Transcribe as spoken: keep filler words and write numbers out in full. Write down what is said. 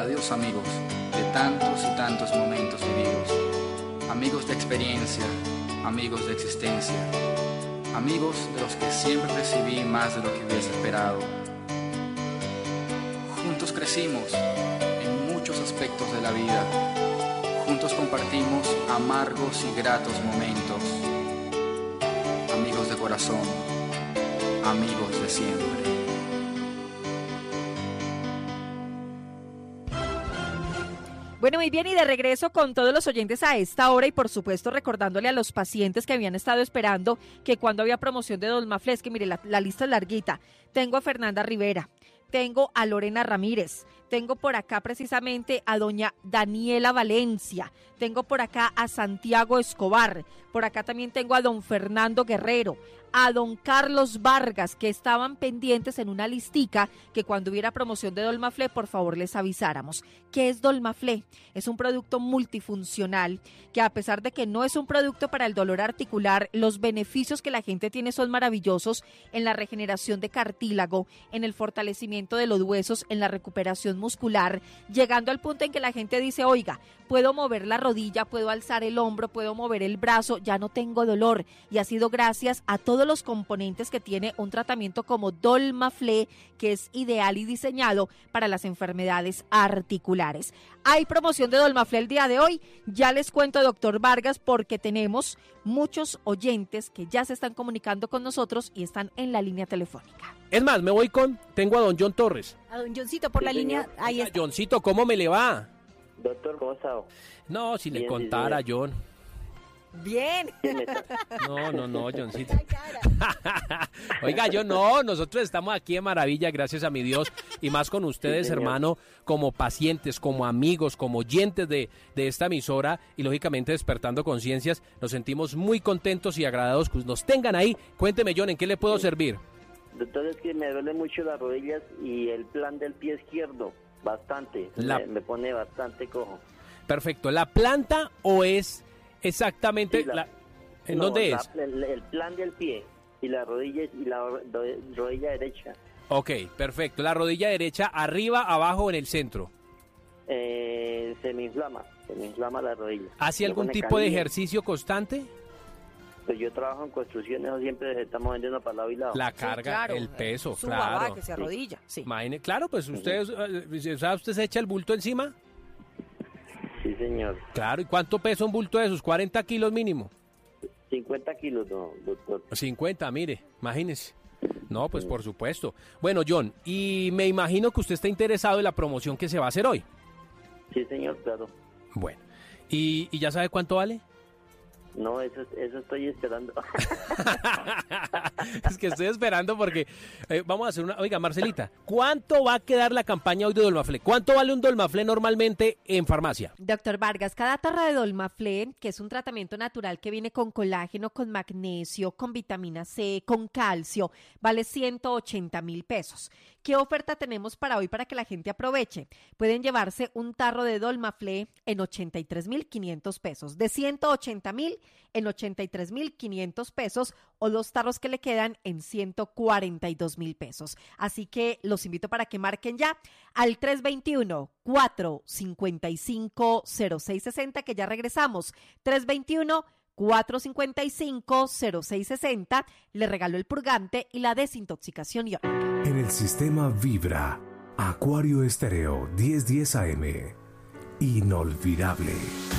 Adiós amigos de tantos y tantos momentos vividos, amigos de experiencia, amigos de existencia, amigos de los que siempre recibí más de lo que hubiese esperado. Juntos crecimos en muchos aspectos de la vida, juntos compartimos amargos y gratos momentos, amigos de corazón, amigos de siempre. Bueno, muy bien, y de regreso con todos los oyentes a esta hora y por supuesto recordándole a los pacientes que habían estado esperando que cuando había promoción de Dolmaflé, que mire, la, la lista es larguita. Tengo a Fernanda Rivera, tengo a Lorena Ramírez, tengo por acá precisamente a doña Daniela Valencia, tengo por acá a Santiago Escobar, por acá también tengo a don Fernando Guerrero, a don Carlos Vargas, que estaban pendientes en una listica que cuando hubiera promoción de Dolmaflé, por favor les avisáramos. ¿Qué es Dolmaflé? Es un producto multifuncional que, a pesar de que no es un producto para el dolor articular, los beneficios que la gente tiene son maravillosos en la regeneración de cartílago, en el fortalecimiento de los huesos, en la recuperación muscular, llegando al punto en que la gente dice, oiga, puedo mover la rodilla, puedo alzar el hombro, puedo mover el brazo, ya no tengo dolor, y ha sido gracias a todos los componentes que tiene un tratamiento como Dolmaflé, que es ideal y diseñado para las enfermedades articulares. Hay promoción de Dolmaflé el día de hoy, ya les cuento, doctor Vargas, porque tenemos muchos oyentes que ya se están comunicando con nosotros y están en la línea telefónica. Es más, me voy con, tengo a don John Torres. A don Johncito por sí, la señor. Línea, ahí está. Johncito, ¿cómo me le va? Doctor, ¿cómo está? No, si Bien, le contara, sí, John. Bien. No, no, no, Johncito. Oiga, yo no, nosotros estamos aquí de maravilla, gracias a mi Dios, y más con ustedes, sí, hermano, como pacientes, como amigos, como oyentes de, de esta emisora, y lógicamente despertando conciencias, nos sentimos muy contentos y agradados que nos tengan ahí. Cuénteme, John, ¿en qué le puedo sí. servir? Doctor, es que me duele mucho las rodillas y el plan del pie izquierdo, bastante, La... me, me pone bastante cojo. Perfecto, ¿la planta o es exactamente sí, la... la... ¿En no, dónde la, es? El, el plan del pie y la rodilla y la rodilla derecha. Ok, perfecto. La rodilla derecha, arriba, abajo, en el centro. Eh, se me inflama, se me inflama la rodilla. ¿Hace algún tipo caliente. de ejercicio constante? Pues yo trabajo en construcciones, siempre estamos vendiendo para lado y lado. La carga, sí, claro, el peso, su claro. Babá que se arrodilla, sí. Imagine, claro, pues usted, sí. ¿sabe, usted se echa el bulto encima? Sí, señor. Claro, ¿y cuánto pesa un bulto de esos? ¿cuarenta kilos mínimo? cincuenta kilos, no, doctor. cincuenta, mire, imagínese. No, pues por supuesto. Bueno, John, y me imagino que usted está interesado en la promoción que se va a hacer hoy. Sí, señor, claro. Bueno, ¿y, y ya sabe cuánto vale? No, eso, eso estoy esperando. Es que estoy esperando porque eh, vamos a hacer una... Oiga, Marcelita, ¿cuánto va a quedar la campaña hoy de Dolmaflé? ¿Cuánto vale un Dolmaflé normalmente en farmacia? Doctor Vargas, cada tarra de Dolmaflé, que es un tratamiento natural que viene con colágeno, con magnesio, con vitamina C, con calcio, vale ciento ochenta mil pesos. ¿Qué oferta tenemos para hoy para que la gente aproveche? Pueden llevarse un tarro de Dolmaflé en ochenta y tres mil quinientos pesos, de ciento ochenta mil en ochenta y tres mil quinientos pesos, o dos tarros que le quedan en ciento cuarenta y dos mil pesos. Así que los invito para que marquen ya al tres dos uno, cuatro cinco cinco, cero seis seis cero, que ya regresamos. tres dos uno, cuatro cinco cinco, cero seis seis cero, le regalo el purgante y la desintoxicación iónica. En el sistema Vibra, Acuario Estéreo diez diez A M. Inolvidable.